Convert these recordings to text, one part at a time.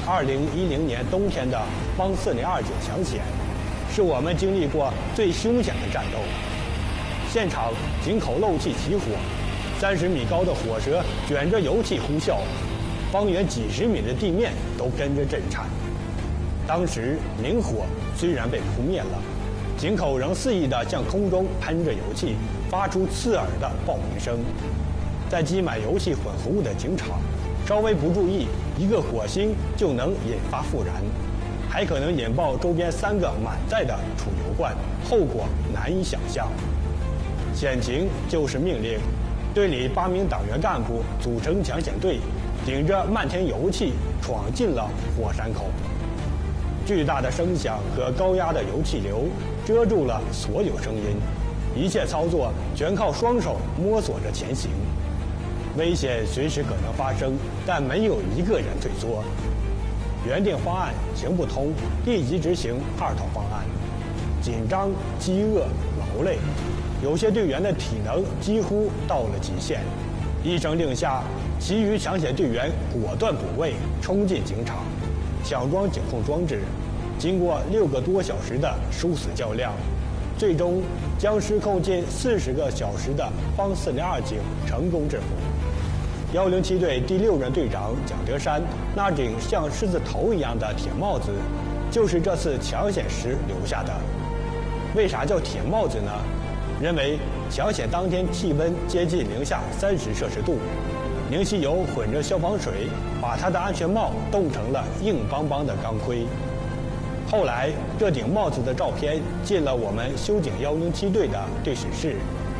2010年冬天的方402井抢险，是我们经历过最凶险的战斗。现场井口漏气起火，30米高的火舌卷着油气呼啸，方圆几十米的地面都跟着震颤。当时明火虽然被扑灭了，井口仍肆意地向空中喷着油气，发出刺耳的爆鸣声。在积满油气混合物的井场，稍微不注意，一个火星就能引发复燃，还可能引爆周边3个满载的储油罐，后果难以想象。险情就是命令，队里8名党员干部组成抢险队，顶着漫天油气闯进了火山口。巨大的声响和高压的油气流遮住了所有声音，一切操作全靠双手摸索着前行。危险随时可能发生，但没有一个人退缩。原定方案行不通，立即执行2套方案。紧张、饥饿、劳累，有些队员的体能几乎到了极限。一声令下，其余抢险队员果断补位，冲进警场，抢装警控装置。经过6个多小时的殊死较量，最终将失控近40个小时的方402井成功制服。107队第6任队长蒋德山那顶像狮子头一样的铁帽子，就是这次抢险时留下的。为啥叫铁帽子呢？认为抢险当天气温接近零下30摄氏度，凝汽油混着消防水，把他的安全帽冻成了硬邦邦的钢盔。后来，这顶帽子的照片进了我们修警107队的队史室。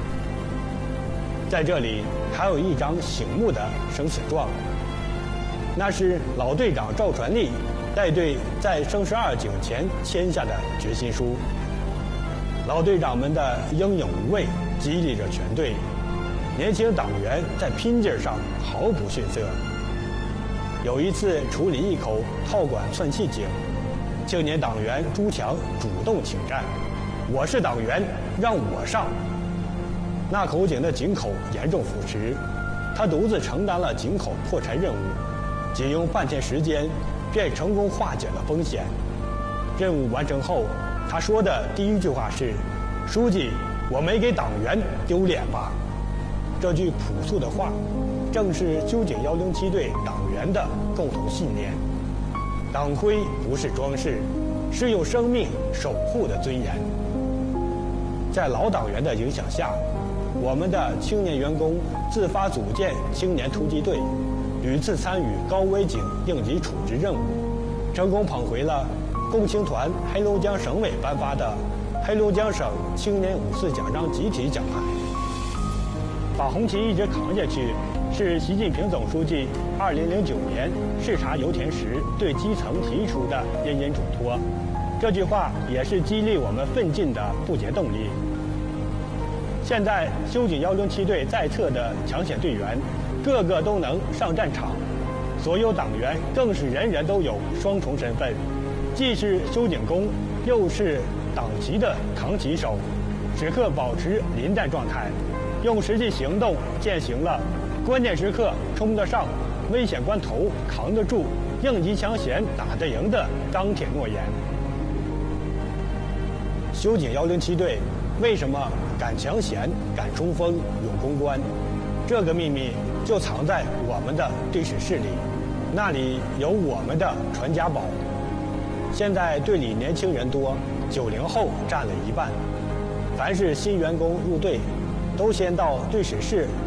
在这里还有一张醒目的生死状，那是老队长赵传立带队在生12井前签下的决心书。老队长们的英勇无畏激励着全队，年轻党员在拼劲上毫不逊色。有一次处理一口套管窜气井，青年党员朱强主动请战：“我是党员，让我上。”那口井的井口严重腐蚀，他独自承担了井口破柴任务，仅用半天时间便成功化解了风险。任务完成后，他说的第一句话是：“书记，我没给党员丢脸吧？”这句朴素的话，正是修警107队党员的共同信念。党徽不是装饰，是用生命守护的尊严。在老党员的影响下，我们的青年员工自发组建青年突击队，屡次参与高危井应急处置任务，成功捧回了共青团黑龙江省委颁发的黑龙江省青年5次奖章集体奖牌。把红旗一直扛下去，是习近平总书记2009年视察油田时对基层提出的殷殷嘱托。这句话也是激励我们奋进的不竭动力。现在修警107队在册的抢险队员，个个都能上战场，所有党员更是人人都有双重身份，既是修警工，又是党旗的扛旗手，时刻保持临战状态，用实际行动践行了关键时刻冲得上，危险关头扛得住，应急抢险打得赢的钢铁诺言。修警107队为什么敢抢险、敢冲锋、勇攻关？这个秘密就藏在我们的队史室里，那里有我们的传家宝。现在队里年轻人多，90后占了一半。凡是新员工入队，都先到队史室